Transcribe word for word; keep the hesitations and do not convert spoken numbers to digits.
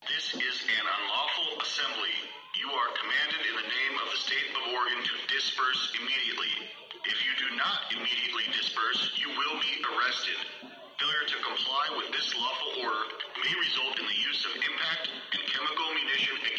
This is an unlawful assembly. You are commanded in the name of the state of Oregon to disperse immediately. If you do not immediately disperse, you will be arrested. Failure to comply with this lawful order may result in the use of impact and chemical